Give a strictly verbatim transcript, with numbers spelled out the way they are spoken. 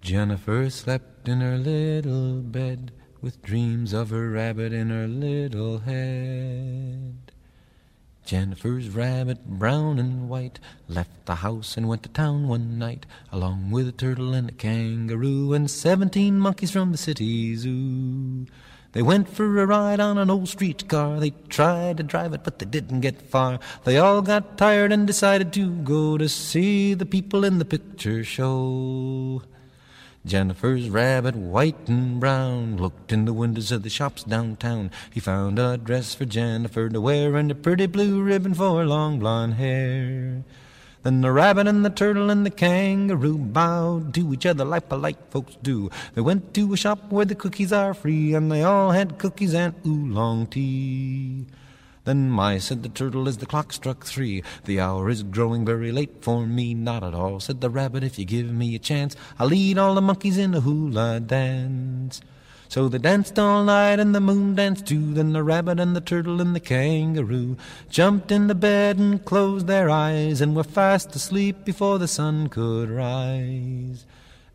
Jennifer slept in her little bed with dreams of her rabbit in her little head. Jennifer's rabbit, brown and white, left the house and went to town one night, along with a turtle and a kangaroo and seventeen monkeys from the city zoo. They went for a ride on an old streetcar. They tried to drive it, but they didn't get far. They all got tired and decided to go to see the people in the picture show. Jennifer's rabbit, white and brown, looked in the windows of the shops downtown. He found a dress for Jennifer to wear and a pretty blue ribbon for long blonde hair. Then the rabbit and the turtle and the kangaroo bowed to each other like polite folks do. They went to a shop where the cookies are free, and they all had cookies and oolong tea. Then my, said the turtle, as the clock struck three, the hour is growing very late for me. Not at all, said the rabbit, if you give me a chance, I'll lead all the monkeys in a hula dance. So they danced all night and the moon danced too. Then the rabbit and the turtle and the kangaroo jumped into bed and closed their eyes and were fast asleep before the sun could rise.